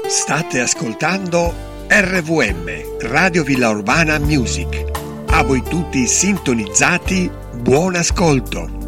State ascoltando RVM, Radio Villa Urbana Music. A voi tutti sintonizzati, buon ascolto.